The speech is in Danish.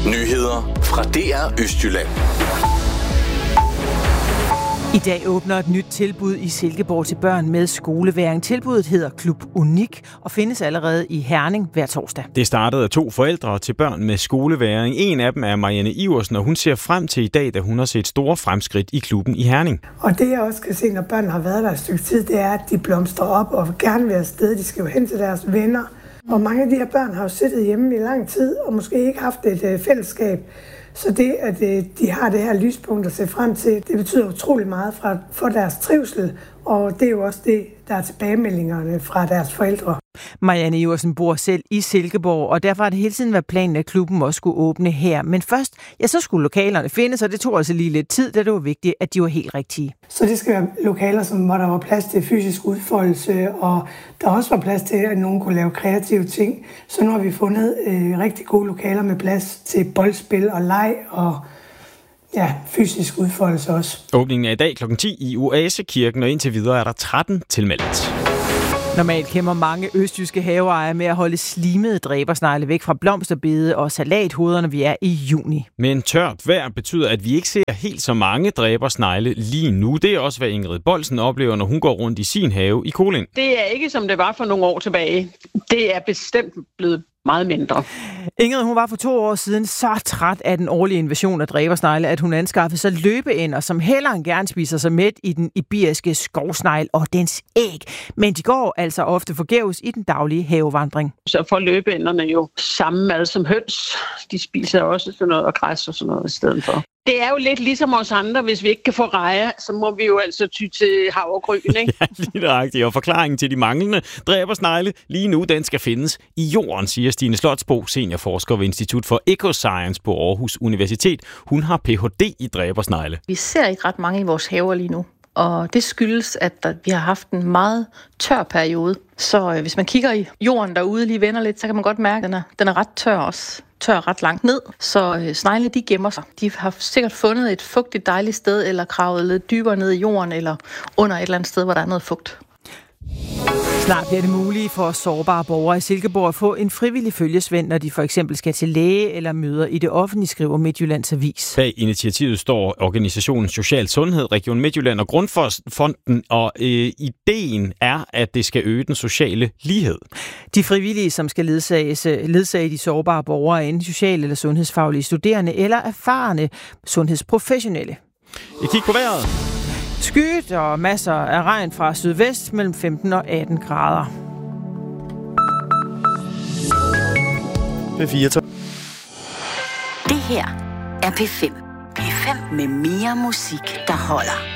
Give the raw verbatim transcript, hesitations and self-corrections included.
Nyheder fra D R Østjylland. I dag åbner et nyt tilbud i Silkeborg til børn med skoleværing. Tilbuddet hedder Klub Unik og findes allerede i Herning hver torsdag. Det startede af to forældre til børn med skoleværing. En af dem er Marianne Iversen, og hun ser frem til i dag, da hun har set store fremskridt i klubben i Herning. Og det jeg også kan se, når børnene har været der et stykke tid, det er, at de blomstrer op og gerne vil afsted. De skal jo hen til deres venner. Og mange af de her børn har jo siddet hjemme i lang tid og måske ikke haft et øh, fællesskab. Så det, at øh, de har det her lyspunkt at se frem til, det betyder utrolig meget fra, for deres trivsel. Og det er jo også det, der er tilbagemeldingerne fra deres forældre. Marianne Iversen bor selv i Silkeborg, og derfor har det hele tiden været planen, at klubben også skulle åbne her. Men først, ja, så skulle lokalerne findes, og det tog altså lige lidt tid, da det var vigtigt, at de var helt rigtige. Så det skal være lokaler, som, hvor der var plads til fysisk udfoldelse, og der også var plads til, at nogen kunne lave kreative ting. Så nu har vi fundet øh, rigtig gode lokaler med plads til boldspil og leg og ja, fysisk udfoldelse også. Åbningen er i dag klokken ti i Oasekirken, og indtil videre er der tretten tilmeldt. Normalt kæmper mange østjyske haveejere med at holde slimede dræbersnegle væk fra blomsterbede og salathoveder, når vi er i juni. Men tørt vejr betyder, at vi ikke ser helt så mange dræbersnegle lige nu. Det er også, hvad Ingrid Bolsen oplever, når hun går rundt i sin have i Kolding. Det er ikke, som det var for nogle år tilbage. Det er bestemt blevet meget mindre. Ingrid, hun var for to år siden så træt af den årlige invasion af dræbersnegle, at hun anskaffede sig løbeænder, som hellere end gerne spiser sig mæt i den iberiske skovsnegl og dens æg. Men de går altså ofte forgæves i den daglige havevandring. Så får løbeænderne jo samme mad som høns. De spiser også sådan noget og græs og sådan noget i stedet for. Det er jo lidt ligesom os andre, hvis vi ikke kan få rejer, så må vi jo altså ty til havregryn, ikke? Ja, lige nøjagtigt. Og forklaringen til de manglende dræbersnegle lige nu, den skal findes i jorden, siger Stine Slotsbo, seniorforsker ved Institut for Ecoscience på Aarhus Universitet. Hun har P H D i dræbersnegle. Vi ser ikke ret mange i vores haver lige nu. Og det skyldes, at der, vi har haft en meget tør periode. Så øh, hvis man kigger i jorden derude, lige vender lidt, så kan man godt mærke, at den er, den er ret tør også. Tør ret langt ned, så øh, sneglene de gemmer sig. De har sikkert fundet et fugtigt dejligt sted, eller kravet lidt dybere ned i jorden, eller under et eller andet sted, hvor der er noget fugt. Snart bliver det muligt for sårbare borgere i Silkeborg at få en frivillig følgesvend, når de for eksempel skal til læge eller møder i det offentlige, skriver Midtjyllands Avis. Bag initiativet står organisationen Social Sundhed, Region Midtjylland og Grundfonden, og øh, ideen er, at det skal øge den sociale lighed. De frivillige, som skal ledsages, ledsage de sårbare borgere, er enten sociale eller sundhedsfaglige studerende eller erfarne sundhedsprofessionelle. Et kig på vejret. Skyet og masser af regn fra sydvest mellem femten og atten grader. P fire. Det her er P fem. P fem med mere musik, der holder.